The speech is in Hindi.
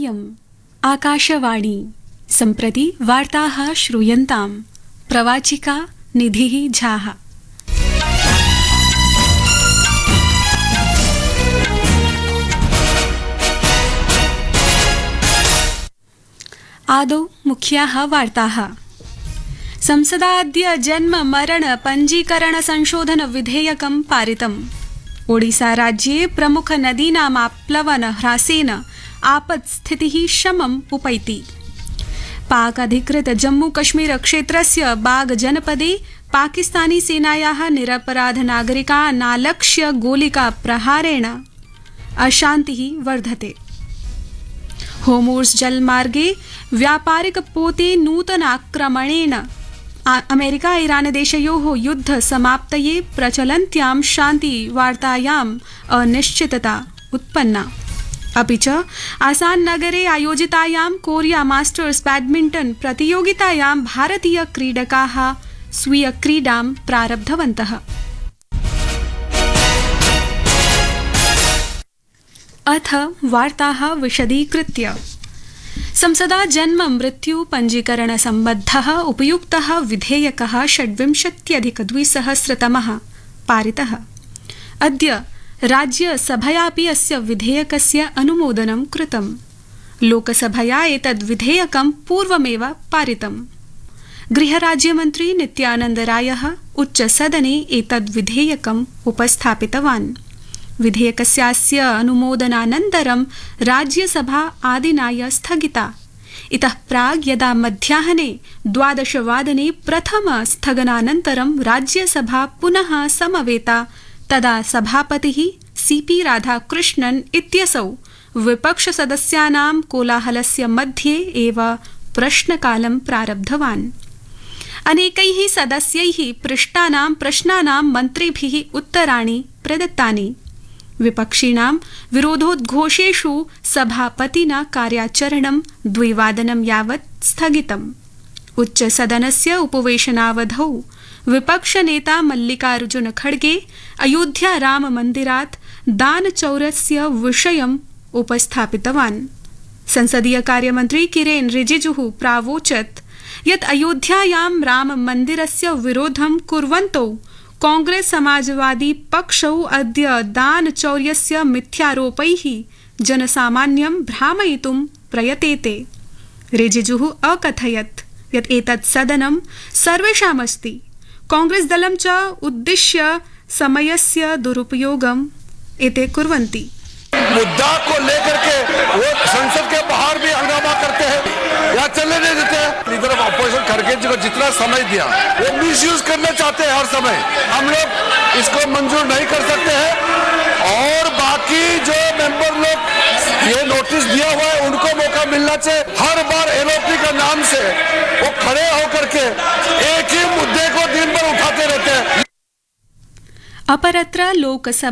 इयम् आकाशवाणी सम्प्रति वार्ताः श्रूयन्ताम् प्रवाचिका निधिः झाः। आदौ मुख्याः वार्ताः। संसदाद्य जन्म मरण पञ्जीकरण संशोधन विधेयकं पारितम्। ओडिसा राज्ये प्रमुख नदीनाम् आप्लवन ह्रासेन आपत्स्थितिः शमम् उपैति। पाक अधिकृत जम्मू कश्मीर क्षेत्रस्य बाग जनपदे पाकिस्तानी सेनायाः निरपराध नागरिकानालक्ष्य गोलिका प्रहारेण अशान्तिः वर्धते। होर्मुज़ जलमार्गे व्यापारिक पोते नूतनाक्रमणेन अमेरिका ईरान देशयोः युद्ध समाप्तये प्रचलन्त्यां शान्तिवार्तायाम् अनिश्चितता उत्पन्ना। अपि च आसान नगरे आयोजितायां कोरिया मास्टर्स बैडमिंटन प्रतियोगितायां भारतीय क्रीडकाः स्वीय क्रीडां प्रारब्धवन्तः। अथ वार्ताः विशदीकृत्य। संसदा जन्म मृत्यु पंजीकरण सम्बद्धः उपयुक्तः विधेयकः 26+2000 पारितः। अद्य राज्यसभयापि अस्य विधेयकस्य अनुमोदनं कृतम्। लोकसभया एतद् विधेयकं पूर्वमेव पारितम्। गृहराज्यमन्त्री नित्यानन्द रायः उच्चसदने एतद् विधेयकम् उपस्थापितवान्। विधेयकस्यास्य अनुमोदनानन्तरं राज्यसभा आदिनाय स्थगिता। इतः प्राग् यदा मध्याह्ने 12 प्रथम स्थगनानन्तरं राज्यसभा पुनः समवेता तदा सभापतिः सीपी राधाकृष्णन् इत्यसौ विपक्षसदस्यानां कोलाहलस्य मध्ये एव प्रश्नकालं प्रारब्धवान्। अनेकैः सदस्यैः पृष्टानां प्रश्नानां मन्त्रिभिः उत्तराणि प्रदत्तानि। विपक्षिणां विरोधोद्घोषेषु सभापतिना कार्याचरणं 2 यावत् स्थगितम्। उच्चसदनस्य उपवेशनावधौ विपक्षनेता मल्लिकार्जुन खड़गे अयोध्या राम मन्दिरात् दानचौर्यस्य विषयम् उपस्थापितवान्। संसदीय कार्यमन्त्री किरेन रिजिजुः प्रावोचत् यत् अयोध्यायां राम मन्दिरस्य विरोधं कुर्वन्तौ कांग्रेस समाजवादी पक्षौ अद्य दानचौर्यस्य मिथ्यारोपैः जनसामान्यं भ्रामयितुं प्रयतेते। रिजिजुः अकथयत् यत् एतत् सदनं सर्वेषामस्ति, कांग्रेस दलं च उद्दिश्य समयस्य दुरुपयोगम् एते कुर्वन्ति। मुद्दा को लेकर के वो संसद के बाहर भी हंगामा करते हैं या चलने नहीं देते हैं। लीडर ऑफ अपोजिशन खड़गे जी को जितना समय दिया वो मिसयूज करना चाहते हैं हर समय। हम लोग इसको मंजूर नहीं कर सकते हैं और बाकी जो मेंबर लोग ये नोटिस दिया हुआ है उनको मौका मिलना चाहिए। हर बार एलओपी का नाम से वो खड़े होकर के एक ही मुद्दे को दिन भर उठाते रहते हैं। अपरत्र लोकसभा